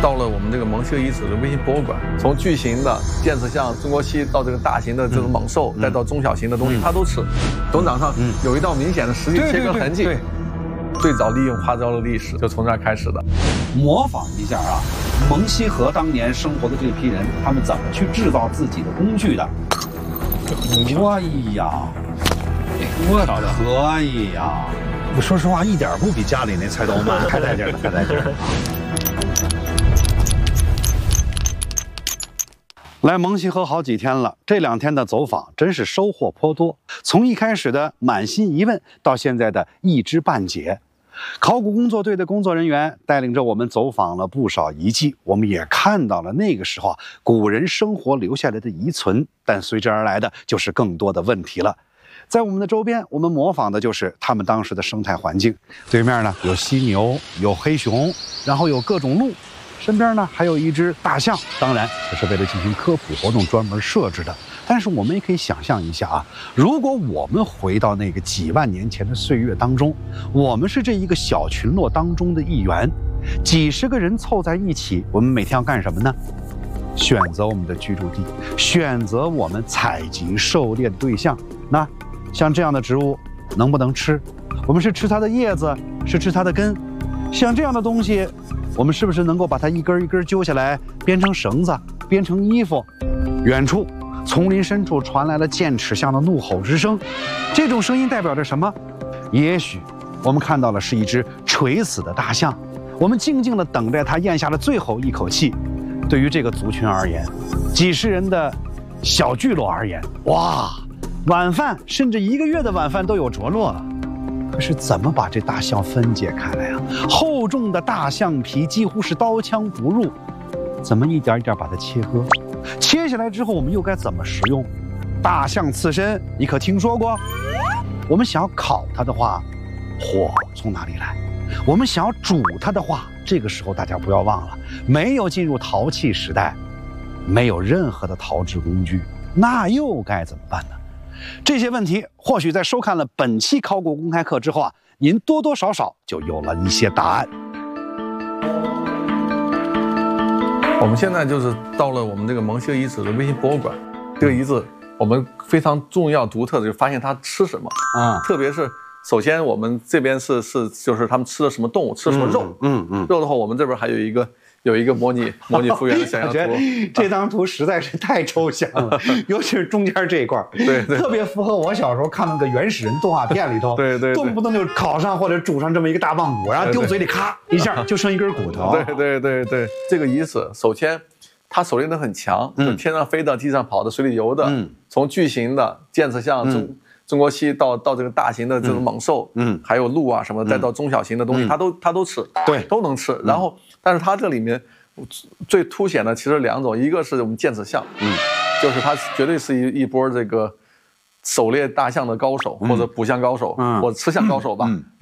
到了我们这个蒙西遗址的微型博物馆，从巨型的剑齿象、中国蜥到这个大型的这种猛兽，再到中小型的东西，它都吃。董掌上有一道明显的实际切割痕迹。最早利用花椒的历史就从这儿开始的。 模仿一下啊，蒙西河当年生活的这批人，他们怎么去制造自己的工具的？哎呀，我可以呀！ 我说实话，一点不比家里那菜刀慢，太带劲了，太带劲了。来蒙西河好几天了，这2天的走访真是收获颇多。从一开始的满心疑问，到现在的一知半解。考古工作队的工作人员带领着我们走访了不少遗迹，我们也看到了那个时候古人生活留下来的遗存，但随之而来的就是更多的问题了。在我们的周边，我们模仿的就是他们当时的生态环境。对面呢有犀牛，有黑熊，然后有各种鹿，身边呢还有一只大象，当然这是为了进行科普活动专门设置的。但是我们也可以想象一下啊，如果我们回到那个几万年前的岁月当中，我们是这一个小群落当中的一员，几十个人凑在一起，我们每天要干什么呢？选择我们的居住地，选择我们采集狩猎的对象。那像这样的植物能不能吃？我们是吃它的叶子，是吃它的根？像这样的东西，我们是不是能够把它一根一根揪下来，编成绳子，编成衣服？远处丛林深处传来了剑齿象的怒吼之声，这种声音代表着什么？也许我们看到了是一只垂死的大象，我们静静地等待它咽下了最后一口气。对于这个族群而言，几十人的小聚落而言，哇，晚饭甚至1个月的晚饭都有着落了。可是怎么把这大象分解开来啊？厚重的大象皮几乎是刀枪不入，怎么一点一点把它切割？切下来之后，我们又该怎么食用？大象刺身，你可听说过？我们想要烤它的话，火从哪里来？我们想要煮它的话，这个时候大家不要忘了，没有进入陶器时代，没有任何的陶制工具，那又该怎么办呢？这些问题，或许在收看了本期考古公开课之后啊，您多多少少就有了一些答案。 我们现在就是到了我们这个蒙西遗址的微型博物馆，这个遗址我们非常重要独特的就是发现它吃什么啊，特别是首先我们这边就是他们吃的什么动物，吃什么肉，肉的话我们这边还有一个模拟复原的想象图。 这张图实在是太抽象了，尤其是中间这一块，对，特别符合我小时候看那个原始人动画片里头，对，动不动就烤上或者煮上这么一个大棒骨，然后丢嘴里咔一下就剩一根骨头。 对，这个遗址首先它狩猎能很强，就天上飞的、地上跑的、水里游的，从巨型的剑齿象、中国蜥到这个大型的这种猛兽，还有鹿啊什么的，再到中小型的东西，它都吃，对，都能吃。然后，但是它这里面最凸显的其实2种，一个是我们剑齿象，就是它绝对是一波这个狩猎大象的高手，或者捕象高手，或者吃象高手吧。